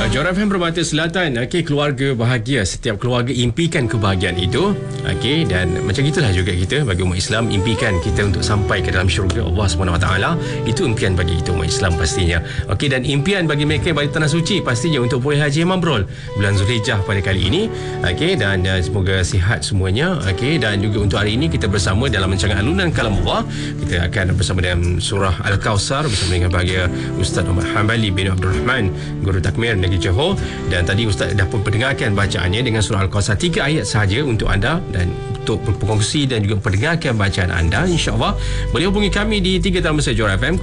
Johor FM Permata Selatan. Okey, keluarga bahagia. Setiap keluarga impikan kebahagiaan itu. Okey, dan macam itulah juga kita bagi umat Islam, impikan kita untuk sampai ke dalam syurga Allah SWT. Itu impian bagi kita umat Islam pastinya. Okey, dan impian bagi mereka balik tanah suci pastinya untuk Puai Haji Mabrur bulan Zulhijjah pada kali ini. Okey, dan semoga sihat semuanya. Okey, dan juga untuk hari ini kita bersama dalam rancangan alunan kalam Allah. Kita akan bersama dengan surah Al-Kawthar bersama dengan bahagia Ustaz Muhammad Hambali bin Abdul Rahman, Guru Takmir Negeri Johor. Dan tadi Ustaz dah pun pendengarkan bacaannya dengan surah Al-Kawthar, 3 ayat sahaja untuk anda dan untuk berkongsi dan juga pendengarkan bacaan anda. InsyaAllah boleh hubungi kami di 3 taman mesej Johor FM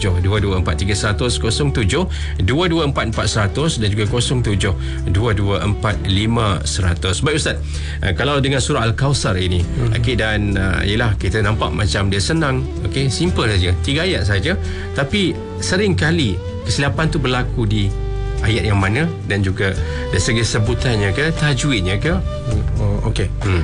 07-224-300, 07-224-400 dan juga 07-224-500. Baik Ustaz, kalau dengan surah Al-Kawthar ini, okey, dan ialah kita nampak macam dia senang, okey, simple saja, 3 ayat saja, tapi sering kali kesilapan tu berlaku di ayat yang mana dan juga dari segi sebutannya ke, tajwidnya ke. Okey.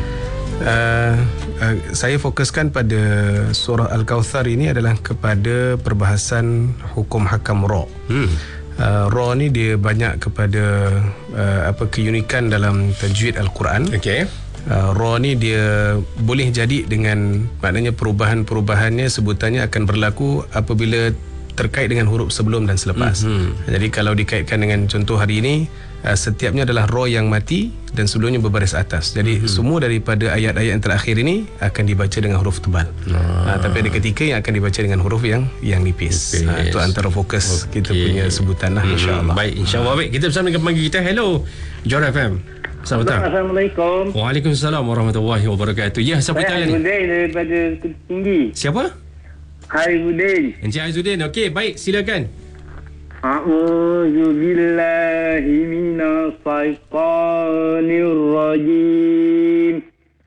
Saya fokuskan pada surah Al-Kawthar ini adalah kepada perbahasan hukum hakam ra. Ra ni dia banyak kepada keunikan dalam tajwid Al-Quran. Okey. Ra ni dia boleh jadi dengan, maknanya perubahan-perubahannya sebutannya akan berlaku apabila terkait dengan huruf sebelum dan selepas. Jadi kalau dikaitkan dengan contoh hari ini, setiapnya adalah ra yang mati dan sebelumnya berbaris atas. Jadi semua daripada ayat-ayat yang terakhir ini akan dibaca dengan huruf tebal. Tapi ada ketika yang akan dibaca dengan huruf yang nipis. Itu antara fokus kita punya sebutan lah, insya-Allah. Baik, insya-Allah. Baik, kita bersama dengan pemanggi kita. Hello Johor FM. Selamat petang. Assalamualaikum. Waalaikumsalam warahmatullahi wabarakatuh. Ya, siapa tanya ni? Haribuddin daripada Tinggi. Siapa? Haribuddin. Encik Azuddin. Okey, baik, silakan. A'udzu billahi minas syaitanir rajim.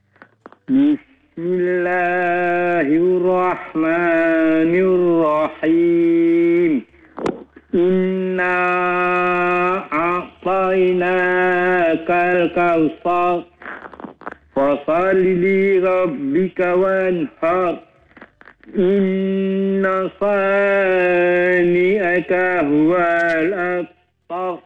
Bismillahirrahmanirrahim. Inna a'tainakal kautsar fasholli li rabbika wanhar. Inna sani'aka huwal abtar.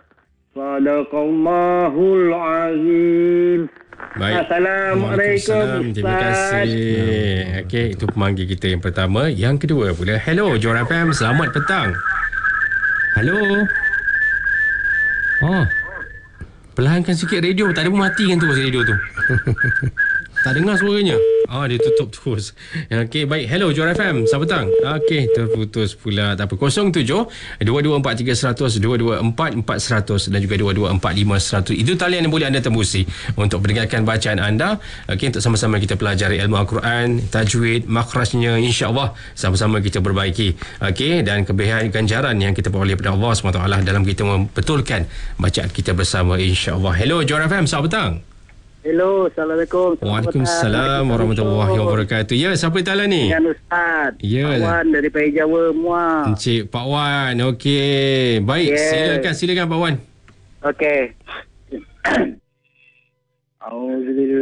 Sadaqallahul azim. Baik. Assalamualaikum. Terima kasih. Okey, itu pemanggil kita yang pertama. Yang kedua pula. Hello Johor FM, selamat petang. Hello. Perlahankan sikit radio. Tak ada pun mati kan tu radio tu. Tak dengar suaranya. Dia tutup terus. Okey, baik. Hello Johor FM, selamat petang. Okey, terputus pula. Tak apa. 07-224-300, 224-400 dan juga 224-500. Itu talian yang boleh anda tembusi untuk mendengarkan bacaan anda. Okey, untuk sama-sama kita pelajari ilmu Al-Quran, tajwid, makhrajnya, insya-Allah sama-sama kita perbaiki. Okey, dan kebaikan ganjaran yang kita peroleh daripada Allah SWT dalam kita membetulkan bacaan kita bersama, insya-Allah. Hello Johor FM, selamat petang. Hello, Assalamualaikum. Waalaikumsalam warahmatullahi wabarakatuh. Ya, siapa talian ni? Dengan Ustaz. Ya. Pak Wan dari Pai Jawa, Muar. Encik Pak Wan. Okey. Baik, silakan Pak Wan. Okey. Auzubillah.